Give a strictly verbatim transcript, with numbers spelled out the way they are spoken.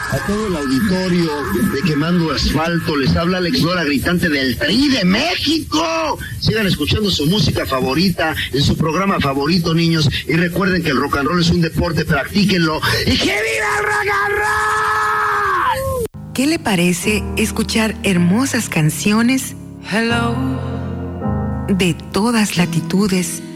A todo el auditorio de Quemando Asfalto les habla Alex Lora, gritante del Tri de México. Sigan escuchando su música favorita en su programa favorito, niños, y recuerden que el rock and roll es un deporte, practíquenlo y que viva el rock and roll. ¿Qué le parece escuchar hermosas canciones? Hello. De todas latitudes